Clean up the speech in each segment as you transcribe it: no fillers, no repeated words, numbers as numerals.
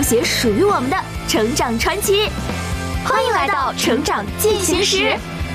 书写属于我们的成长传奇。欢迎来到成长进行时。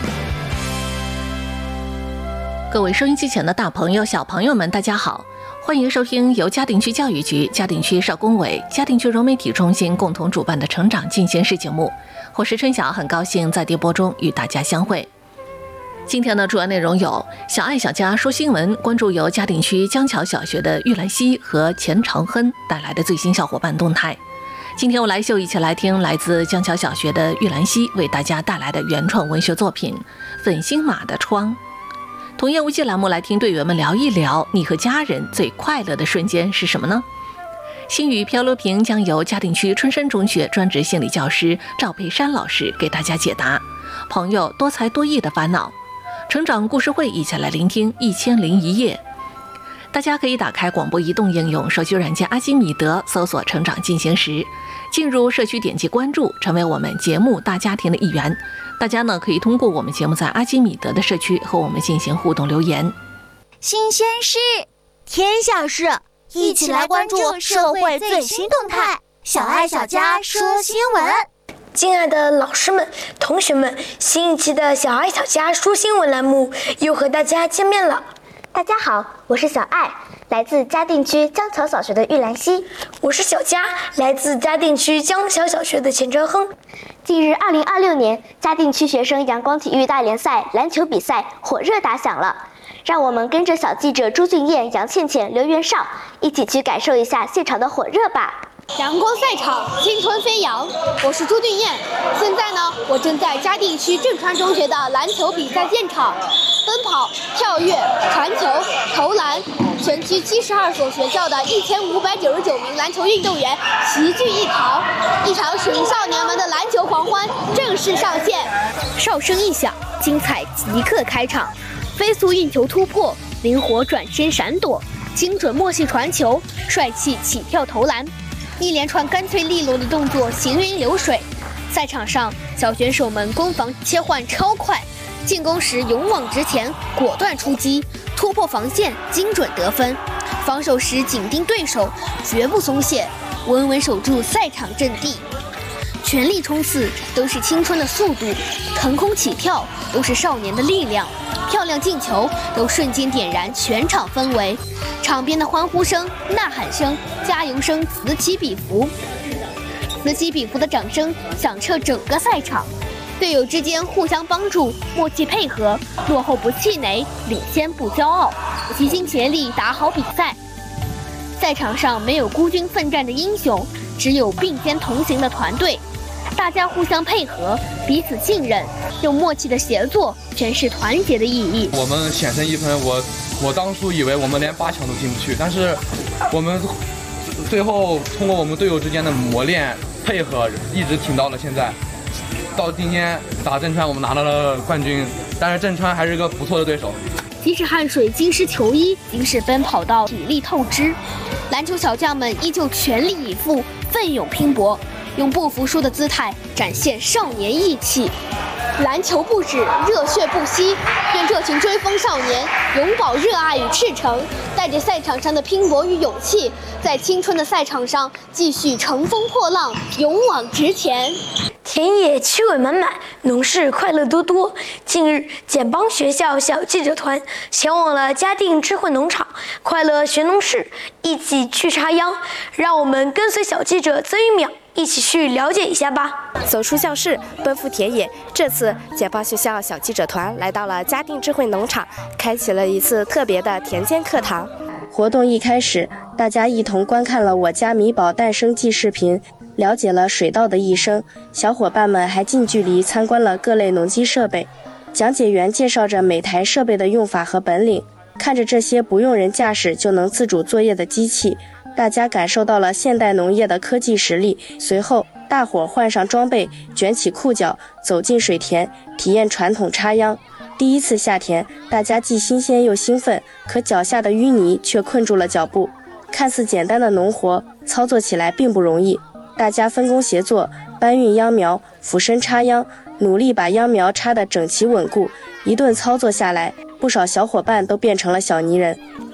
各位收音机前的大朋友小朋友们大家好，欢迎收听由嘉定区教育局、嘉定区社工委、嘉定区融媒体中心共同主办的成长进行时节目。我是春晓，很高兴在电波中与大家相会。今天的主要内容有小爱小家说新闻，关注由嘉定区江桥小学的玉兰溪和钱长亨带来的最新小伙伴动态。今天我来秀一起来听来自江桥小学的玉兰溪为大家带来的原创文学作品《粉星马的窗》。童言无忌栏目来听队员们聊一聊，你和家人最快乐的瞬间是什么呢？心语漂流瓶将由嘉定区春山中学专职心理教师赵佩珊老师给大家解答朋友多才多艺的烦恼。成长故事会一起来聆听1001夜。大家可以打开广播移动应用手机软件阿基米德，搜索成长进行时，进入社区点击关注，成为我们节目大家庭的一员。大家呢可以通过我们节目在阿基米德的社区和我们进行互动留言。 新鲜事，天下事，一起来关注社会最新动态。小爱小家说新闻。 亲爱的老师们、同学们，新一期的小爱小家说新闻栏目又和大家见面了。 大家好，我是小爱，来自嘉定区江桥小学的玉兰溪。 我是小佳，来自嘉定区江桥小学的钱哲亨。 近日2026年嘉定区学生阳光体育大联赛篮球比赛火热打响了，让我们跟着小记者朱俊彦、杨倩倩、刘元绍一起去感受一下现场的火热吧。 阳光赛场，青春飞扬，我是朱俊彦。现在呢，我正在嘉定区正川中学的篮球比赛现场，奔跑、跳跃、传球、投篮，全区72所学校的1599名篮球运动员齐聚一堂，一场属于少年们的篮球狂欢正式上线。哨声一响，精彩即刻开场，飞速运球突破，灵活转身闪躲，精准默契传球，帅气起跳投篮。一连串干脆利落的动作行云流水，赛场上小选手们攻防切换超快，进攻时勇往直前，果断出击，突破防线，精准得分；防守时紧盯对手，绝不松懈，稳稳守住赛场阵地。全力冲刺都是青春的速度，腾空起跳都是少年的力量，漂亮进球都瞬间点燃全场氛围，场边的欢呼声、呐喊声、加油声此起彼伏，此起彼伏的掌声响彻整个赛场。队友之间互相帮助，默契配合，落后不气馁，领先不骄傲，齐心协力打好比赛。赛场上没有孤军奋战的英雄，只有并肩同行的团队。大家互相配合，彼此信任，用默契的协作诠释团结的意义。 我们险胜1分，我当初以为我们连8强都进不去，但是我们最后通过我们队友之间的磨练配合，一直挺到了现在。到今天打镇川，我们拿到了冠军，但是镇川还是个不错的对手。 即使汗水浸湿球衣，即使奔跑到体力透支，篮球小将们依旧全力以赴，奋勇拼搏，用不服输的姿态展现少年义气。篮球不止，热血不息，愿这群追风少年永葆热爱与赤诚，带着赛场上的拼搏与勇气，在青春的赛场上继续乘风破浪，勇往直前。 田野趣味满满，农事快乐多多。近日，简邦学校小记者团前往了嘉定智慧农场，快乐学农事，一起去插秧。让我们跟随小记者曾一淼一起去了解一下吧。 走出教室，奔赴田野。这次简邦学校小记者团来到了嘉定智慧农场，开启了一次特别的田间课堂。活动一开始，大家一同观看了我家米宝诞生纪视频，了解了水稻的一生。小伙伴们还近距离参观了各类农机设备，讲解员介绍着每台设备的用法和本领。看着这些不用人驾驶就能自主作业的机器，大家感受到了现代农业的科技实力。随后，大伙换上装备，卷起裤脚，走进水田，体验传统插秧。第一次下田，大家既新鲜又兴奋，可脚下的淤泥却困住了脚步。看似简单的农活，操作起来并不容易。大家分工协作，搬运秧苗，俯身插秧，努力把秧苗插得整齐稳固。一顿操作下来，不少小伙伴都变成了小泥人。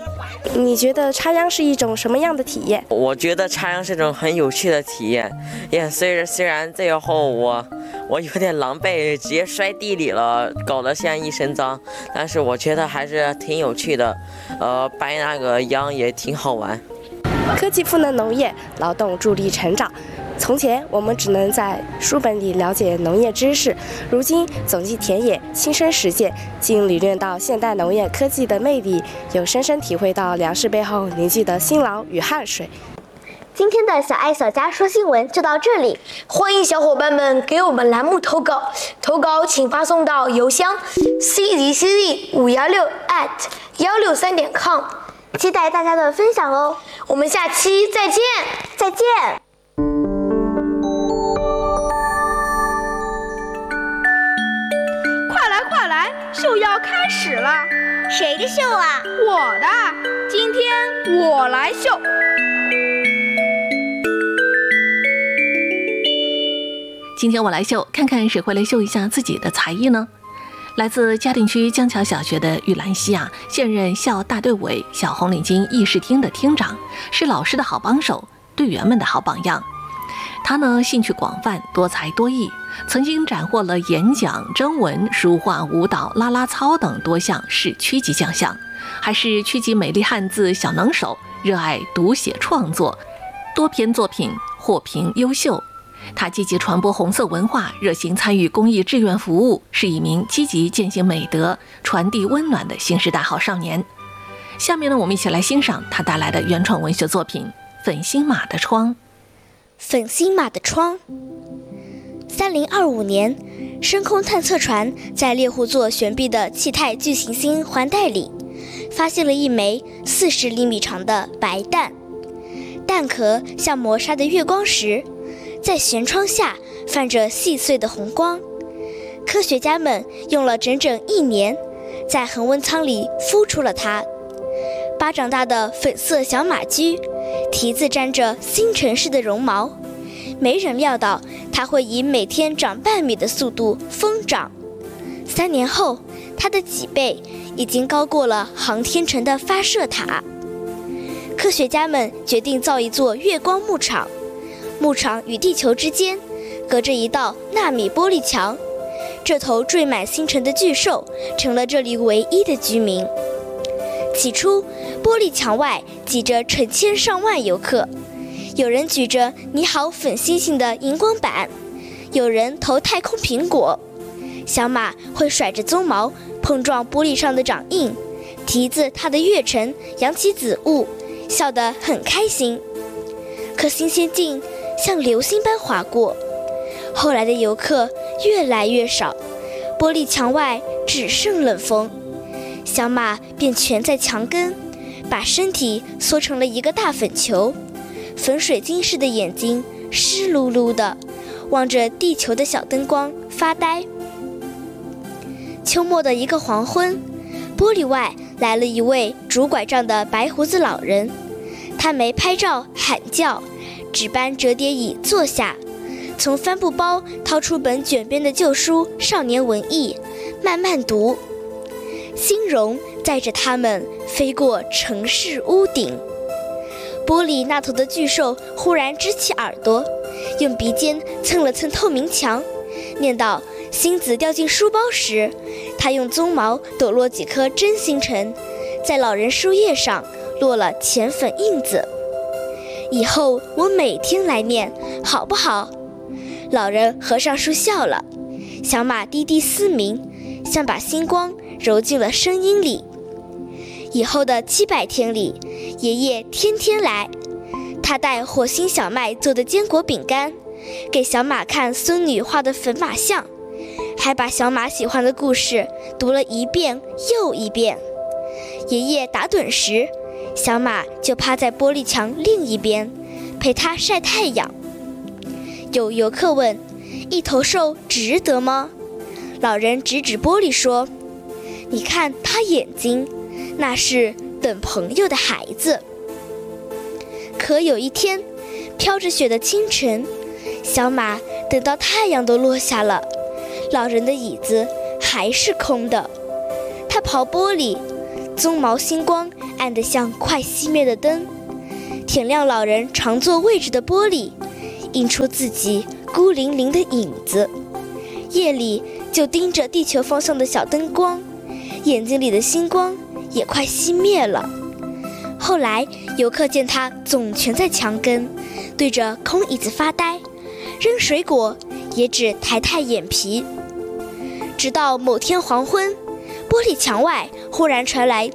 你觉得插秧是一种什么样的体验？ 我觉得插秧是种很有趣的体验，虽然最后我有点狼狈，直接摔地里了，搞得现在一身脏，但是我觉得还是挺有趣的，掰那个秧也挺好玩。 科技赋能农业，劳动助力成长。从前我们只能在书本里了解农业知识，如今走进田野，亲身实践，经理论到现代农业科技的魅力，又深深体会到粮食背后凝聚的辛劳与汗水。 今天的小爱小家说新闻就到这里， 欢迎小伙伴们给我们栏目投稿，投稿请发送到邮箱 cdcd516@163.com， 期待大家的分享哦。 我们下期再见， 再见。 快来，秀要开始了。 谁的秀啊？ 我的，今天我来秀。 今天我来秀，看看谁会来秀一下自己的才艺呢？来自嘉定区江桥小学的玉兰溪现任校大队委小红领巾议事厅的厅长，是老师的好帮手，队员们的好榜样。他呢，兴趣广泛，多才多艺，曾经斩获了演讲、征文、书画、舞蹈、啦啦操等多项市区级奖项，还是区级美丽汉字小能手，热爱读写创作，多篇作品获评优秀。他积极传播红色文化，热心参与公益志愿服务，是一名积极践行美德、传递温暖的新时代好少年。下面呢，我们一起来欣赏他带来的原创文学作品《粉星马的窗》。 粉星马的窗。3025年，深空探测船在猎户座悬臂的气态巨行星环带里，发现了一枚40厘米长的白蛋，蛋壳像磨砂的月光石，在舷窗下泛着细碎的红光。科学家们用了整整1年，在恒温舱里孵出了它。巴掌大的粉色小马驹，蹄子沾着星辰似的绒毛，没人料到它会以每天长半米的速度疯长。3年后，它的几倍已经高过了航天城的发射塔。科学家们决定造一座月光牧场，牧场与地球之间隔着一道纳米玻璃墙，这头缀满星辰的巨兽成了这里唯一的居民。起初，玻璃墙外挤着成千上万游客，有人举着你好粉星星的荧光板，有人投太空苹果。小马会甩着鬃毛碰撞玻璃上的掌印，蹄子踏的月尘扬起紫雾，笑得很开心。可新鲜劲像流星般划过，后来的游客越来越少，玻璃墙外只剩冷风。小马便蜷在墙根，把身体缩成了一个大粉球，粉水晶似的眼睛湿漉漉的，望着地球的小灯光发呆。秋末的一个黄昏，玻璃外来了一位拄拐杖的白胡子老人，他没拍照喊叫，只搬折叠椅坐下，从帆布包掏出本卷边的旧书《少年文艺》，慢慢读。欣荣载着他们飞过城市屋顶，玻璃那头的巨兽忽然支起耳朵，用鼻尖蹭了蹭透明墙，念道：星子掉进书包时，他用鬃毛抖落几颗真星辰，在老人书页上落了浅粉印子。以后我每天来念，好不好？老人合上书笑了，小马低低嘶鸣，像把星光揉进了声音里。以后的700天里，爷爷天天来，他带火星小麦做的坚果饼干，给小马看孙女画的粉马像，还把小马喜欢的故事读了一遍又一遍。爷爷打盹时，小马就趴在玻璃墙另一边，陪他晒太阳。有游客问：一头兽值得吗？老人指指玻璃说：你看他眼睛，那是等朋友的孩子。可有一天，飘着雪的清晨，小马等到太阳都落下了，老人的椅子还是空的。他刨玻璃，鬃毛星光暗得像快熄灭的灯。点亮老人常坐位置的玻璃，映出自己孤零零的影子。夜里就盯着地球方向的小灯光，眼睛里的星光也快熄灭了。后来游客见他总蜷在墙根，对着空椅子发呆，扔水果也只抬抬眼皮。直到某天黄昏，玻璃墙外忽然传来